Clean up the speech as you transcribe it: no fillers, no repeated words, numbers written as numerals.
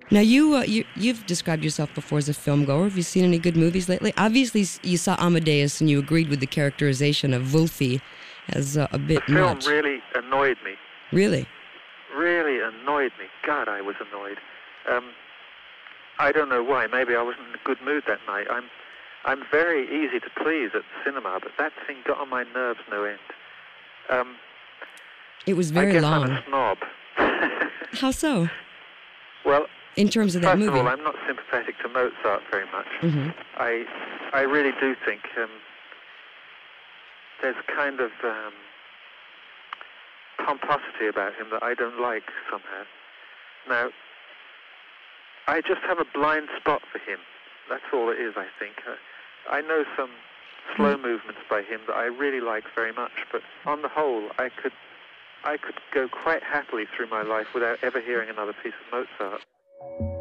Now, you've described yourself before as a film goer. Have you seen any good movies lately? Obviously, you saw Amadeus and you agreed with the characterization of Wolfie as a bit The film much. really annoyed me. Really? Really annoyed me. God, I was annoyed. I don't know why. Maybe I wasn't in a good mood that night. I'm very easy to please at the cinema, but that thing got on my nerves no end. It was very I guess long. I'm a snob. How so? Well, In terms of that first movie? of all, I'm not sympathetic to Mozart very much. Mm-hmm. I really do think there's kind of pomposity about him that I don't like somehow. Now, I just have a blind spot for him. That's all it is, I think. I know some slow movements by him that I really like very much, but on the whole, I could go quite happily through my life without ever hearing another piece of Mozart.